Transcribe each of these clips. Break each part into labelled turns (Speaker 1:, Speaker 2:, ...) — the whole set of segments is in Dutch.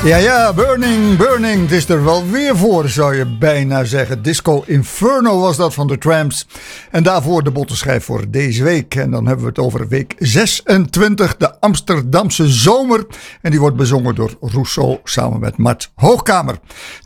Speaker 1: Ja, Burning, Burning. Het is er wel weer voor, zou je bijna zeggen. Disco Inferno was dat van de Tramps. En daarvoor de bottenschijf voor deze week. En dan hebben we het over week 26, de Amsterdamse zomer. En die wordt bezongen door Rousseau samen met Mart Hoogkamer.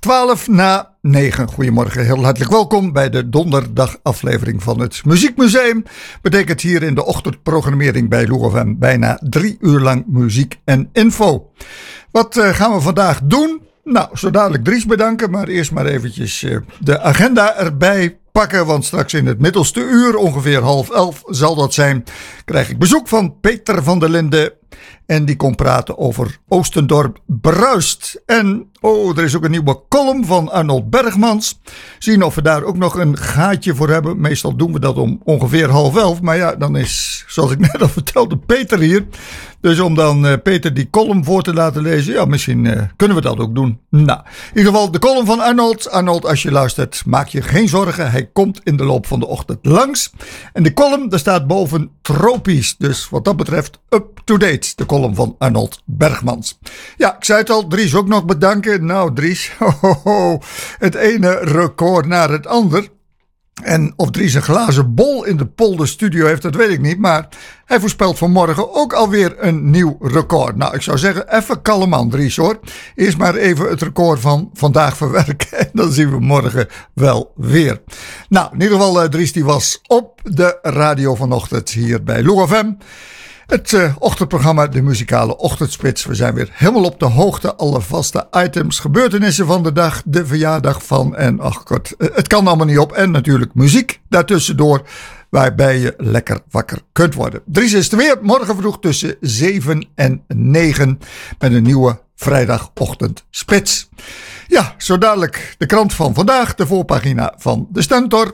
Speaker 1: 8:50. Goedemorgen, heel hartelijk welkom bij de donderdagaflevering van het Muziekmuseum. Betekent hier in de ochtendprogrammering bij Lou FM bijna 3 uur lang muziek en info. Wat gaan we vandaag doen? Nou, zo dadelijk Dries bedanken, maar eerst maar eventjes de agenda erbij pakken. Want straks in het middelste uur, ongeveer 10:30 zal dat zijn, krijg ik bezoek van Peter van der Linden. En die komt praten over Oostendorp bruist. En er is ook een nieuwe column van Arnold Bergmans. Zien of we daar ook nog een gaatje voor hebben. Meestal doen we dat om ongeveer 10:30. Maar ja, dan is, zoals ik net al vertelde, Peter hier. Dus om dan Peter die column voor te laten lezen, ja, misschien kunnen we dat ook doen. Nou, in ieder geval de column van Arnold. Arnold, als je luistert, maak je geen zorgen. Hij komt in de loop van de ochtend langs. En de column, daar staat boven tropisch. Dus wat dat betreft, up-to-date. De column van Arnold Bergmans. Ja, ik zei het al, Dries ook nog bedanken. Nou, Dries, het ene record naar het ander. En of Dries een glazen bol in de polderstudio heeft, dat weet ik niet. Maar hij voorspelt vanmorgen ook alweer een nieuw record. Nou, ik zou zeggen, even kalm aan, Dries, hoor. Eerst maar even het record van vandaag verwerken. En dan zien we morgen wel weer. Nou, in ieder geval, Dries die was op de radio vanochtend hier bij Lou FM. Het ochtendprogramma, de muzikale ochtendspits. We zijn weer helemaal op de hoogte. Alle vaste items, gebeurtenissen van de dag, de verjaardag van. En ach god, het kan allemaal niet op. En natuurlijk muziek daartussendoor, waarbij je lekker wakker kunt worden. Dries is er weer, morgen vroeg tussen 7 en 9 met een nieuwe vrijdagochtendspits. Ja, zo dadelijk de krant van vandaag, de voorpagina van de Stentor.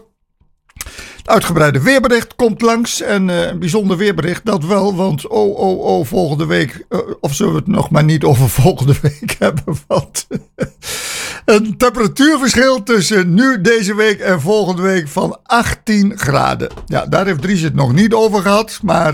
Speaker 1: Het uitgebreide weerbericht komt langs en een bijzonder weerbericht, dat wel, want volgende week, of zullen we het nog maar niet over volgende week hebben, want een temperatuurverschil tussen nu deze week en volgende week van 18 graden. Ja, daar heeft Dries het nog niet over gehad, maar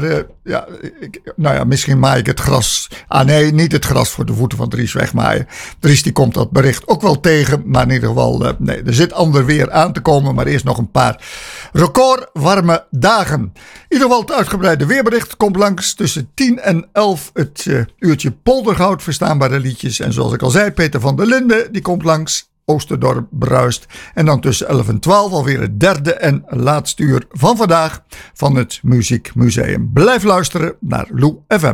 Speaker 1: misschien maai ik het gras. Nee, niet het gras voor de voeten van Dries wegmaaien. Dries die komt dat bericht ook wel tegen, maar in ieder geval, er zit ander weer aan te komen, maar eerst nog een paar recordwarme dagen. In ieder geval het uitgebreide weerbericht komt langs tussen 10 en 11 het uurtje poldergoud, verstaanbare liedjes. En zoals ik al zei, Peter van der Linden, die komt langs. Oosterdorp bruist. En dan tussen 11 en 12 alweer het derde en laatste uur van vandaag van het Muziekmuseum. Blijf luisteren naar Lou FM.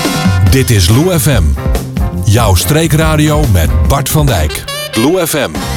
Speaker 2: Dit is Lou FM. Jouw streekradio met Bart van Dijk. Lou FM.